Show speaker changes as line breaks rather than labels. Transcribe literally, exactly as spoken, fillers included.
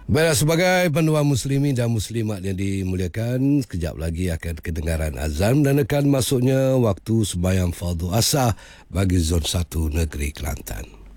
Baiklah, sebagai panduan muslimin dan muslimat yang dimuliakan, sekejap lagi akan kedengaran azan dan akan masuknya waktu sembahyang fardu asar bagi zon satu negeri Kelantan.